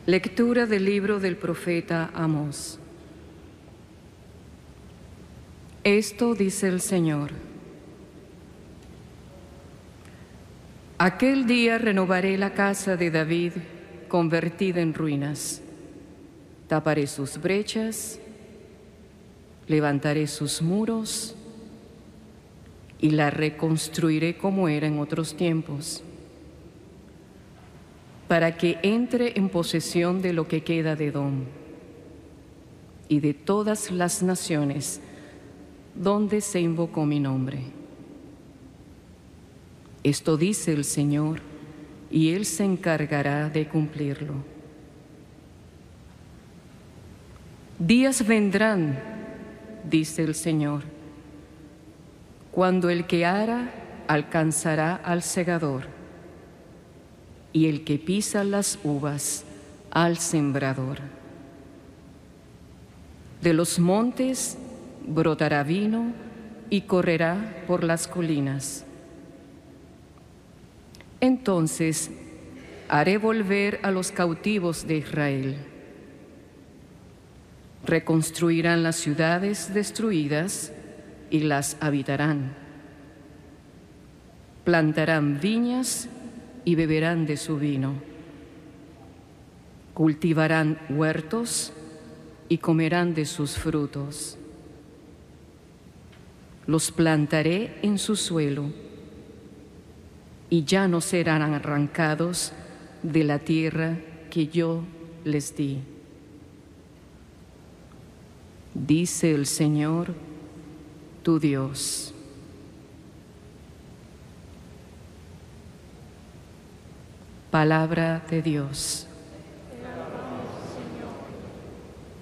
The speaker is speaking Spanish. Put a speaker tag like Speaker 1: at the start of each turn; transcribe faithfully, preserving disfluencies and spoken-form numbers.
Speaker 1: Lectura del libro del profeta Amós. Esto dice el Señor. Aquel día renovaré la casa de David convertida en ruinas. Taparé sus brechas, levantaré sus muros y la reconstruiré como era en otros tiempos, para que entre en posesión de lo que queda de Edom y de todas las naciones donde se invocó mi nombre. Esto dice el Señor, y Él se encargará de cumplirlo. Días vendrán, dice el Señor, cuando el que ara alcanzará al segador y el que pisa las uvas al sembrador. De los montes brotará vino y correrá por las colinas. Entonces haré volver a los cautivos de Israel. Reconstruirán las ciudades destruidas y las habitarán. Plantarán viñas y beberán de su vino. Cultivarán huertos y comerán de sus frutos. Los plantaré en su suelo y ya no serán arrancados de la tierra que yo les di. Dice el Señor, tu Dios. Palabra de Dios.